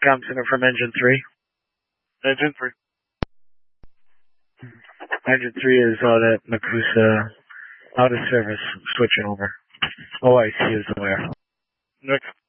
Com Center from Engine 3. Engine 3. Engine 3 is out at Makusa, out of service, switching over. OIC is aware. Next.